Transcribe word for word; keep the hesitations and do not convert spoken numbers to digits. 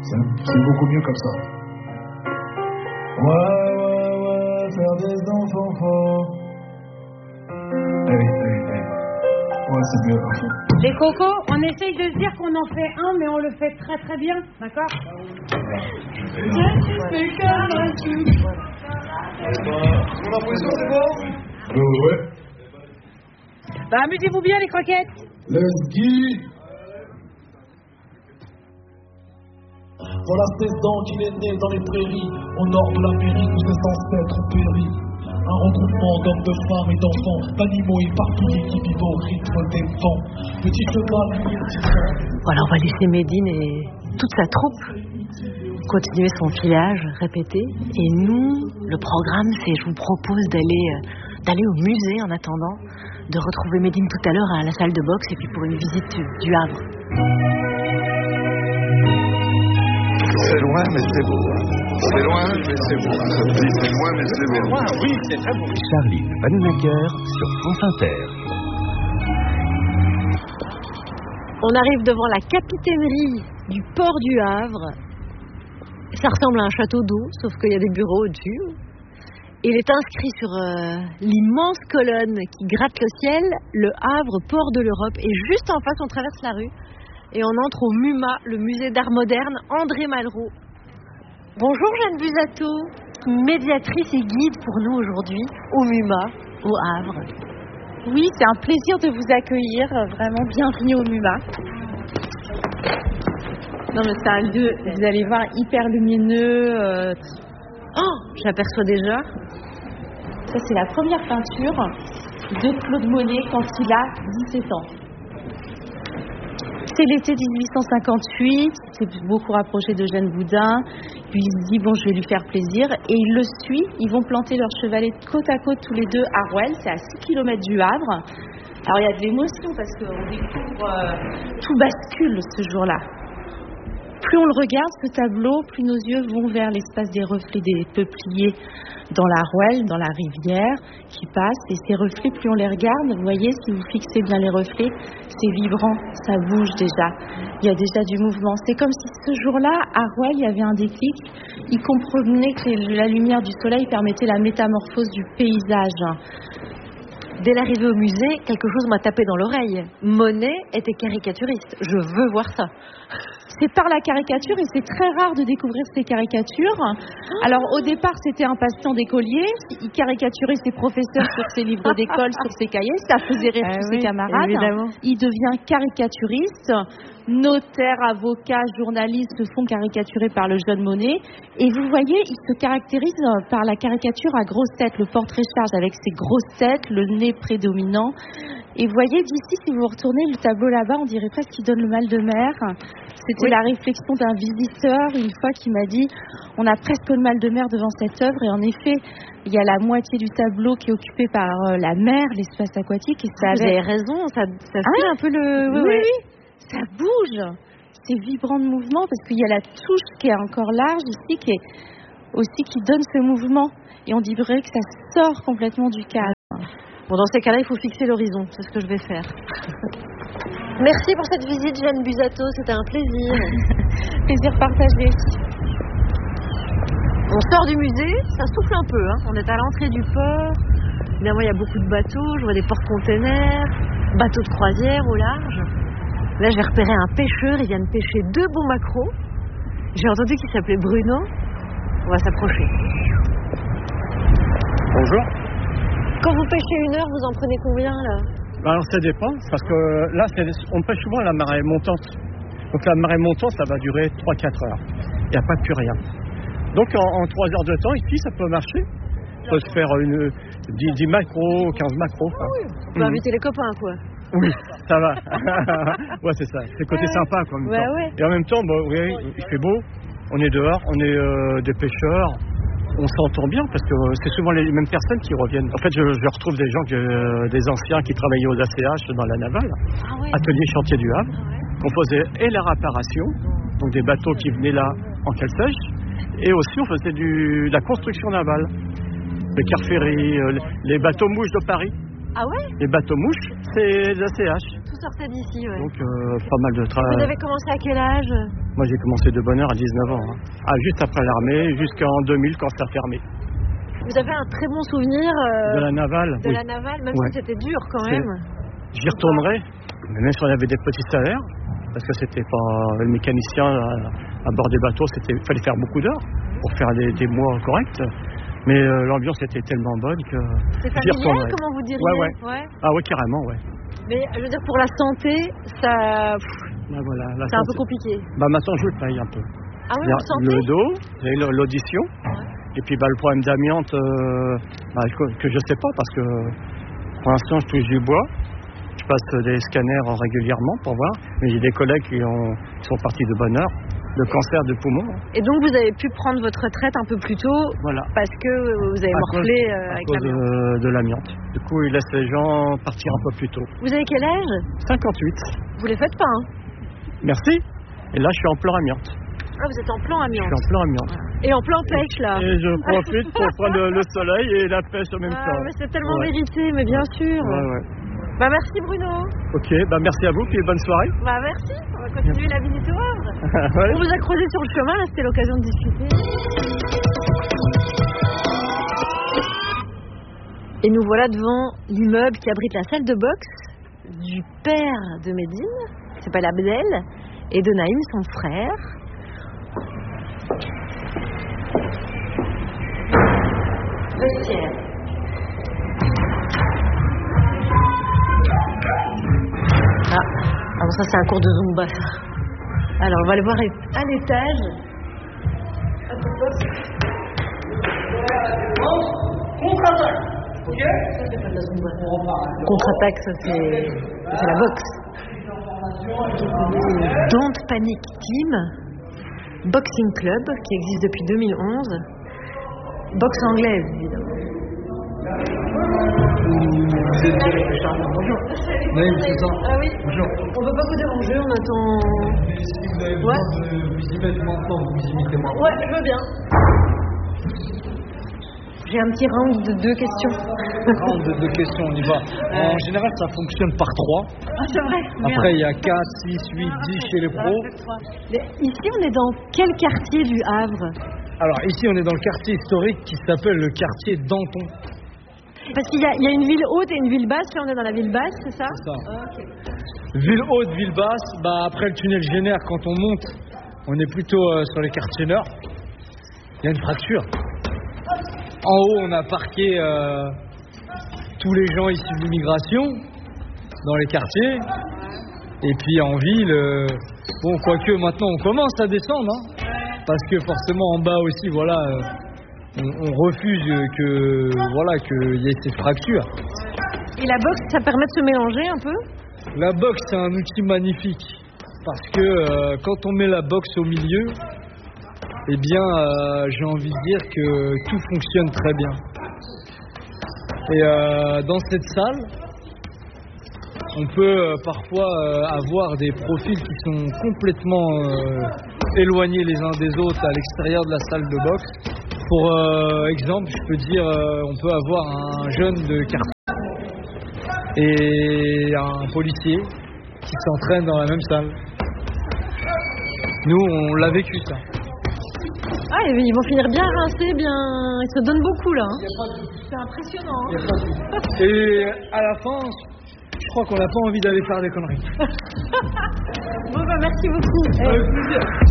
hein. C'est beaucoup mieux comme ça. Ouais, ouais, ouais, faire des enfants forts. Hey, hey, hey. Ouais, c'est mieux. Les cocos, on essaye de se dire qu'on en fait un, mais on le fait très très bien, d'accord? Mon impression, c'est bon? Ouais, ouais. Bah, amusez-vous bien, les croquettes. Let's get. Voilà seize ans qu'il est né dans les prairies, au nord de l'Amérique où ses ancêtres périt. Un regroupement d'hommes, de femmes et d'enfants, d'animaux éparpillés qui vivent au rythme des vents. Petit cheval, Voilà, on va laisser Médine et toute sa troupe continuer son filage, répéter. Et nous, le programme, c'est, je vous propose d'aller, euh, d'aller au musée en attendant, de retrouver Médine tout à l'heure à la salle de boxe et puis pour une visite du, du Havre. C'est loin, mais c'est beau. Hein. C'est loin, mais c'est beau. C'est loin, mais c'est beau. Loin, oui, c'est très beau. Charlie Vanhoenacker sur France Inter. On arrive devant la capitainerie du port du Havre. Ça ressemble à un château d'eau, sauf qu'il y a des bureaux au-dessus. Il est inscrit sur euh, l'immense colonne qui gratte le ciel, le Havre, port de l'Europe. Et juste en face, on traverse la rue et on entre au MUMA, le musée d'art moderne André Malraux. Bonjour Jeanne Busato, médiatrice et guide pour nous aujourd'hui au MUMA, au Havre. Oui, c'est un plaisir de vous accueillir, vraiment bienvenue au MUMA. Non mais c'est un lieu, vous allez voir, hyper lumineux. Euh... Oh, j'aperçois déjà. Ça c'est la première peinture de Claude Monet quand il a dix-sept ans. C'est l'été dix-huit cent cinquante-huit, il s'est beaucoup rapproché d'Eugène Boudin, puis il se dit bon je vais lui faire plaisir et il le suit, ils vont planter leur chevalet côte à côte tous les deux à Rouelle, c'est à six kilomètres du Havre. Alors il y a de l'émotion parce qu'on découvre, euh, tout bascule ce jour-là. Plus on le regarde, ce tableau, plus nos yeux vont vers l'espace des reflets des peupliers dans la Rouelle, dans la rivière qui passe. Et ces reflets, plus on les regarde, vous voyez, si vous fixez bien les reflets, c'est vibrant, ça bouge déjà. Il y a déjà du mouvement. C'est comme si ce jour-là, à Rouelle, il y avait un déclic. Il comprenait que la lumière du soleil permettait la métamorphose du paysage. Dès l'arrivée au musée, quelque chose m'a tapé dans l'oreille. Monet était caricaturiste. Je veux voir ça. C'est par la caricature et c'est très rare de découvrir ces caricatures. Alors au départ c'était un patient d'écolier, il caricaturait ses professeurs sur ses livres d'école, sur ses cahiers, ça faisait rire tous ah ses oui, camarades. Évidemment. Il devient caricaturiste, notaires, avocats, journalistes se font caricaturer par le jeune Monet. Et vous voyez, il se caractérise par la caricature à grosse tête, le portrait charge avec ses grosses têtes, le nez prédominant. Et vous voyez d'ici, si vous retournez le tableau là-bas, on dirait presque qu'il donne le mal de mer. C'était oui. La réflexion d'un visiteur une fois qui m'a dit on a presque le mal de mer devant cette œuvre. Et en effet, il y a la moitié du tableau qui est occupé par euh, la mer, l'espace aquatique. Et ça Vous avait... avez raison, ça, ça ah, fait un peu le... Oui, oui, oui, ça bouge. C'est vibrant de mouvement parce qu'il y a la touche qui est encore large ici, qui est aussi qui donne ce mouvement. Et on dirait que ça sort complètement du cadre. Bon, dans ces cas-là, il faut fixer l'horizon. C'est ce que je vais faire. Merci pour cette visite, Jeanne Busato. C'était un plaisir. Plaisir partagé. On sort du musée, ça souffle un peu. Hein. On est à l'entrée du port. Évidemment, il y a beaucoup de bateaux. Je vois des porte-containers, bateaux de croisière au large. Là, j'ai repéré un pêcheur. Il vient de pêcher deux beaux maquereaux. J'ai entendu qu'il s'appelait Bruno. On va s'approcher. Bonjour. Quand vous pêchez une heure, vous en prenez combien là? Alors ça dépend, parce que là, c'est, on pêche souvent à la marée montante. Donc la marée montante, ça va durer trois à quatre heures. Il n'y a pas plus rien. Donc en, en trois heures de temps, ici, ça peut marcher. On peut se faire une, dix, dix macros, quinze macros. Ah oui, on peut mmh. inviter les copains, quoi. Oui, ça va. Ouais, c'est ça. C'est le côté ouais. sympa, quoi, en même ouais, temps. Ouais. Et en même temps, bah, oui, il fait beau, on est dehors, on est euh, des pêcheurs. On s'entend bien parce que c'est souvent les mêmes personnes qui reviennent. En fait, je, je retrouve des gens, que, des anciens qui travaillaient aux A C H dans la navale, ah ouais. atelier chantier du Havre, ah ouais. qu'on faisait et la réparation, donc des bateaux qui venaient là en cale sèche, et aussi on faisait du, de la construction navale, les cars ferries, les bateaux mouches de Paris. Ah ouais. Les bateaux mouches, c'est les A C H. sortez d'ici, ouais. Donc euh, pas mal de travail. Vous avez commencé à quel âge? Moi j'ai commencé de bonne heure à dix-neuf ans. Hein. Ah, juste après l'armée, jusqu'en deux mille quand ça a fermé. Vous avez un très bon souvenir euh, De la navale. de oui. la navale, même Ouais. si c'était dur quand C'est- même. J'y retournerai, mais même si on avait des petits salaires, parce que c'était pas le mécanicien à, à bord des bateaux, c'était fallait faire beaucoup d'heures pour faire des, des mois corrects. Mais euh, l'ambiance était tellement bonne que C'est j'y familial, retournerai. comment vous diriez? Ouais, ouais. Ah ouais, carrément, ouais. Mais je veux dire, pour la santé, ça, pff, Bah, voilà, la c'est un peu santé. compliqué. Bah maintenant je le paye un peu. Ah oui, Il y a vous sentez? le dos, vous avez le- l'audition, et puis bah, le problème d'amiante euh, bah, que, que je sais pas parce que pour l'instant je touche du bois. Je passe des scanners régulièrement pour voir, mais j'ai des collègues qui, ont, qui sont partis de bonne heure, de cancer de poumon. Et donc vous avez pu prendre votre retraite un peu plus tôt Voilà. parce que vous avez À morflé cause- euh, à avec cause l'amiante. de, de l'amiante. Du coup, ils laissent les gens partir un peu plus tôt. Vous avez quel âge? cinquante-huit. Vous les faites pas, hein? Merci. Et là, je suis en plan amiante. Ah, vous êtes en plan Je amiante. suis en plan amiante. Et en plan pêche, là. Et je profite pour prendre le, le soleil et la pêche en même Ah, temps. mais c'est tellement Ouais. mérité, mais bien sûr. Ouais, ouais. Bah merci Bruno. Ok, bah merci à vous, puis bonne soirée. Bah merci, on va continuer la visite au Havre. Ouais. On vous a creusé sur le chemin, là c'était l'occasion de discuter. Et nous voilà devant l'immeuble qui abrite la salle de boxe du père de Médine, qui s'appelle Abdel, et de Naïm, son frère. Vestiaire. Ah, alors ça c'est un cours de Zumba ça. Alors on va aller voir à l'étage. Contre-attaque. Ok? Contre-attaque, ça c'est c'est la boxe. Don't Panic Team, Boxing Club qui existe depuis deux mille onze. Boxe anglaise évidemment. Vous êtes direct Charles. Bonjour. Oui, c'est ça. Ah oui. Bonjour. On peut pas vous déranger, on attend. Si vous avez Ouais. besoin de vous y mettre maintenant, vous vous imitez moi. Ouais, je veux bien. J'ai un petit round de deux questions. Round de, de questions, on y va. En général, ça fonctionne par trois. Ah, c'est vrai. Après, il y a quatre, six, huit, dix chez les pros. Mais ici, on est dans quel quartier du Havre? Alors, ici, on est dans le quartier historique qui s'appelle le quartier Danton. Parce qu'il y a, il y a une ville haute et une ville basse. Là, on est dans la ville basse, c'est ça? C'est ça. Ah, ok. Ville haute, ville basse, bah, après le tunnel Génère, quand on monte, on est plutôt euh, sur les quartiers nord. Il y a une fracture. En haut, on a parqué euh, tous les gens issus de l'immigration dans les quartiers. Et puis en ville, euh, bon, quoique maintenant on commence à descendre, hein, parce que forcément en bas aussi, voilà, euh, on, on refuse que, voilà, qu'il y ait ces fractures. Et la boxe, ça permet de se mélanger un peu? La boxe, c'est un outil magnifique, parce que euh, quand on met la boxe au milieu, eh bien, euh, j'ai envie de dire que tout fonctionne très bien. Et euh, dans cette salle, on peut euh, parfois euh, avoir des profils qui sont complètement euh, éloignés les uns des autres à l'extérieur de la salle de boxe. Pour euh, exemple, je peux dire, euh, on peut avoir un jeune de quartier et un policier qui s'entraînent dans la même salle. Nous, on l'a vécu ça. Ah, et ils vont finir bien rincés, bien. Ils se donnent beaucoup là. Hein. C'est impressionnant. Hein. Et à la fin, je crois qu'on n'a pas envie d'aller faire des conneries. Bon, bah, merci beaucoup. Avec plaisir.